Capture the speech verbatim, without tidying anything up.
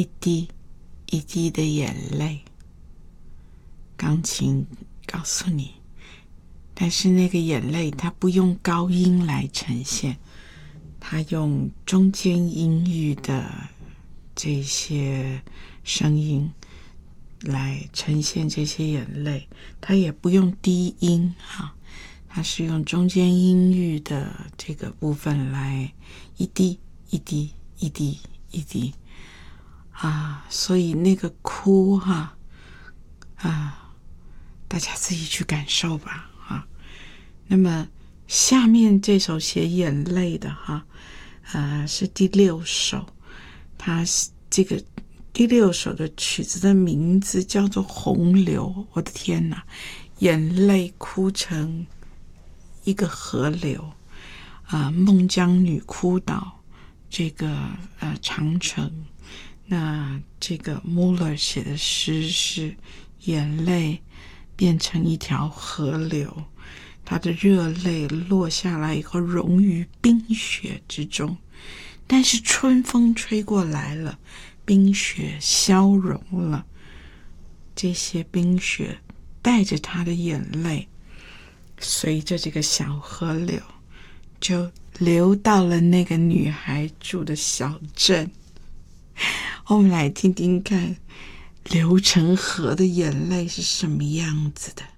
一滴一滴的眼泪。钢琴告诉你，但是那个眼泪它不用高音来呈现，它用中间音域的这些声音来呈现这些眼泪，它也不用低音哈，它是用中间音域的这个部分来一滴一滴一滴一滴啊，所以那个哭哈啊，大家自己去感受吧啊。那么下面这首写眼泪的哈，呃，是第六首，它这个第六首的曲子的名字叫做《洪流》。我的天哪，眼泪哭成一个河流啊、呃！孟姜女哭倒这个呃长城。那这个 Muller 写的诗是眼泪变成一条河流，他的热泪落下来以后融于冰雪之中，但是春风吹过来了，冰雪消融了，这些冰雪带着他的眼泪，随着这个小河流就流到了那个女孩住的小镇。我们来听听看流成河的眼泪是什么样子的。